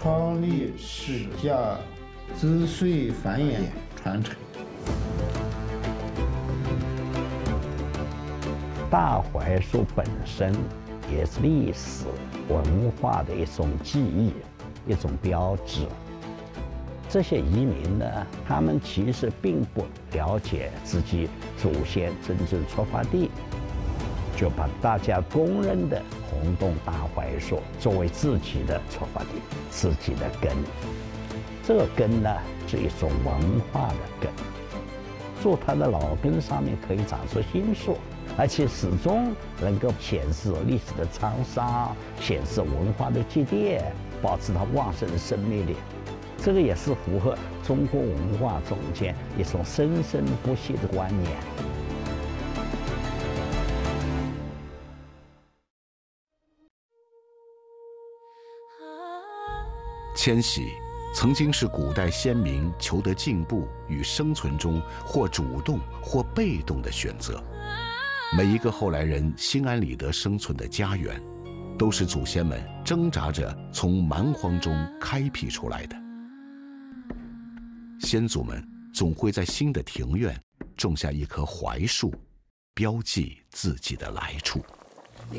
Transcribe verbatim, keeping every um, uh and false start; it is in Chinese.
创立史家，子孙繁衍传承。 大槐树本身也是历史文化的一种记忆，一种标志。这些移民呢，他们其实并不了解自己祖先真正出发地，就把大家公认的洪洞大槐树作为自己的出发地，自己的根。这个根呢，是一种文化的根，做它的老根上面可以长出新树，而且始终能够显示历史的沧桑，显示文化的积淀，保持它旺盛的生命力。这个也是符合中国文化中间一种生生不息的观念。 迁徙曾经是古代先民求得进步与生存中或主动或被动的选择。每一个后来人心安理得生存的家园，都是祖先们挣扎着从蛮荒中开辟出来的。先祖们总会在新的庭院种下一棵槐树，标记自己的来处。